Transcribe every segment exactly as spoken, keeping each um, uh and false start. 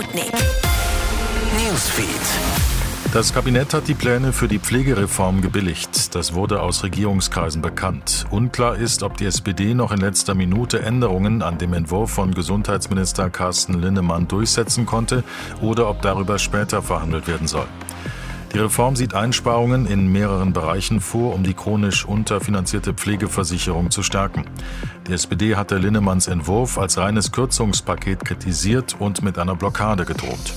Sputnik Newsfeed. Das Kabinett hat die Pläne für die Pflegereform gebilligt. Das wurde aus Regierungskreisen bekannt. Unklar ist, ob die S P D noch in letzter Minute Änderungen an dem Entwurf von Gesundheitsminister Carsten Linnemann durchsetzen konnte oder ob darüber später verhandelt werden soll. Die Reform sieht Einsparungen in mehreren Bereichen vor, um die chronisch unterfinanzierte Pflegeversicherung zu stärken. Die S P D hatte Linnemanns Entwurf als reines Kürzungspaket kritisiert und mit einer Blockade gedroht.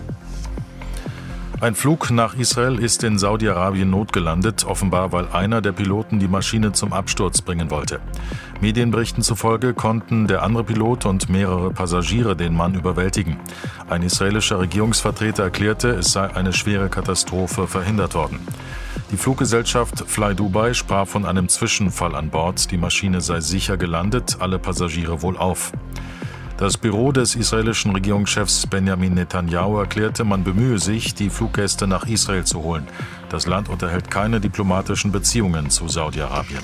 Ein Flug nach Israel ist in Saudi-Arabien notgelandet, offenbar weil einer der Piloten die Maschine zum Absturz bringen wollte. Medienberichten zufolge konnten der andere Pilot und mehrere Passagiere den Mann überwältigen. Ein israelischer Regierungsvertreter erklärte, es sei eine schwere Katastrophe verhindert worden. Die Fluggesellschaft Fly Dubai sprach von einem Zwischenfall an Bord. Die Maschine sei sicher gelandet, alle Passagiere wohlauf. Das Büro des israelischen Regierungschefs Benjamin Netanyahu erklärte, man bemühe sich, die Fluggäste nach Israel zu holen. Das Land unterhält keine diplomatischen Beziehungen zu Saudi-Arabien.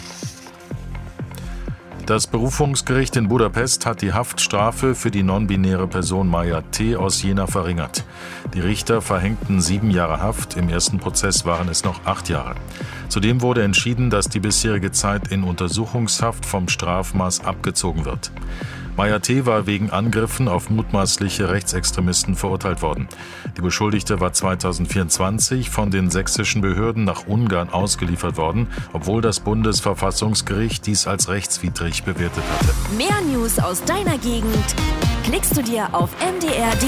Das Berufungsgericht in Budapest hat die Haftstrafe für die non-binäre Person Maya T. aus Jena verringert. Die Richter verhängten sieben Jahre Haft, im ersten Prozess waren es noch acht Jahre. Zudem wurde entschieden, dass die bisherige Zeit in Untersuchungshaft vom Strafmaß abgezogen wird. Maya T. war wegen Angriffen auf mutmaßliche Rechtsextremisten verurteilt worden. Die Beschuldigte war zweitausendvierundzwanzig von den sächsischen Behörden nach Ungarn ausgeliefert worden, obwohl das Bundesverfassungsgericht dies als rechtswidrig bewertet hatte. Mehr News aus deiner Gegend klickst du dir auf M D R punkt D E